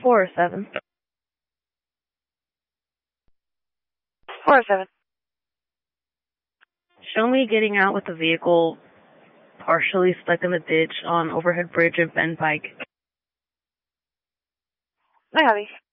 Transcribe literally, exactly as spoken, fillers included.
Four or seven. Four or seven. Show me getting out with the vehicle partially stuck in the ditch on overhead bridge of Bend Pike. I have you.